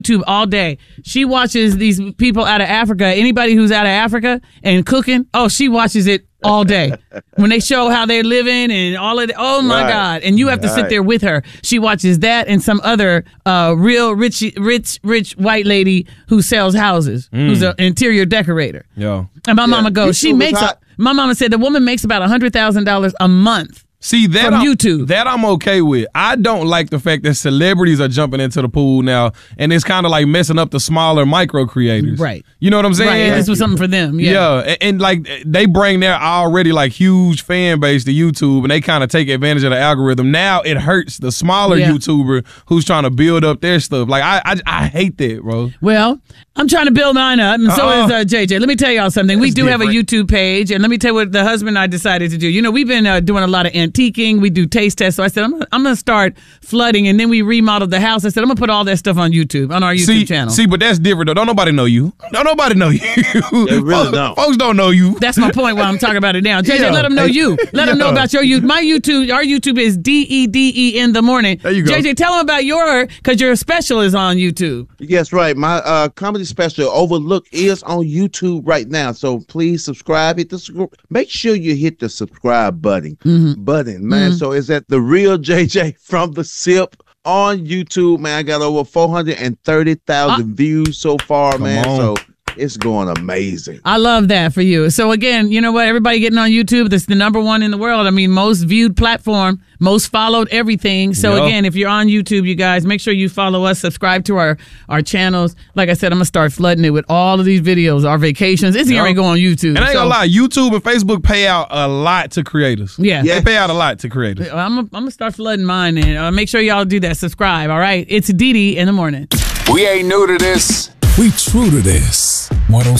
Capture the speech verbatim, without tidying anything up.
YouTube all day. She watches these people out of Africa. Anybody who's out of Africa and cooking, oh, she watches it all day. When they show how they're living and all of that, oh my Right. God. And you have to Right. sit there with her. She watches that and some other uh, real rich, rich, rich white lady who sells houses, who's an interior decorator. Yo. And my mama goes, YouTube she is makes, a, hot. my mama said the woman makes about one hundred thousand dollars a month. See, that From I'm, YouTube. that I'm okay with. I don't like the fact that celebrities are jumping into the pool now, and it's kind of like messing up the smaller micro creators. Right. You know what I'm saying? Right. This was something for them. Yeah. Yeah, and, and like they bring their already like huge fan base to YouTube, and they kind of take advantage of the algorithm. Now it hurts the smaller Yeah. YouTuber who's trying to build up their stuff. Like I, I, I hate that, bro. Well, I'm trying to build mine up, and so Uh-uh. is uh, J J. Let me tell y'all something. We That's do have a different. YouTube page, and let me tell you what the husband and I decided to do. You know, we've been uh, doing a lot of antiquing. We do taste tests. So I said, I'm gonna, I'm going to start flooding, and then we remodeled the house. I said, I'm going to put all that stuff on YouTube, on our YouTube see, channel. see, but that's different though. Don't nobody know you. Don't nobody know you. They really folks, don't. Folks don't know you. That's my point while I'm talking about it now. J J, Yeah. let them know you. Let them know Yeah. about your YouTube. My YouTube, our YouTube is D E D E in the morning. There you go. J J, tell them about your, because your special is on YouTube. Yes, right. My uh, comedy special, Overlook, is on YouTube right now. So please subscribe. Hit the sc- Make sure you hit the subscribe button. Button, man. So it's at The Real J J from the Sip on YouTube, man. I got over four hundred thirty thousand views so far, Come man. on. So it's going amazing. I love that for you. So again, you know what? Everybody getting on YouTube. That's the number one in the world. I mean, most viewed platform, most followed everything. So Yep. again, if you're on YouTube, you guys, make sure you follow us, subscribe to our, our channels. Like I said, I'm going to start flooding it with all of these videos, our vacations. It's going to Yep. go on YouTube. And I ain't So, gonna lie, YouTube and Facebook pay out a lot to creators. Yeah. Yeah. They pay out a lot to creators. I'm going I'm to start flooding mine. And uh, make sure y'all do that. Subscribe. All right. It's Dee Dee in the morning. We ain't new to this. We true to this. one oh